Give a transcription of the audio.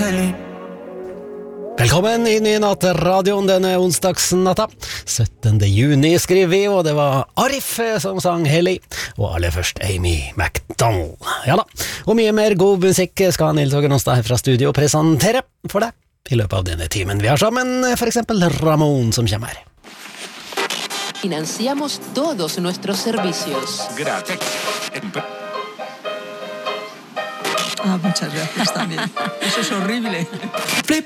Velkommen inn i nattradioen denne onsdagsnatta. 17. juni skriver vi, og det var Arif som sang Hellig, og aller først Amy McDonald. Ja da, og mye mer god musikk skal Nils Hågen Åstad her fra studio presentere for deg i løpet av denne timen vi har sammen, for eksempel Ramón som kommer her. Financiamos todos nuestros servicios. Gracias. Muchas gracias también. Eso es horrible.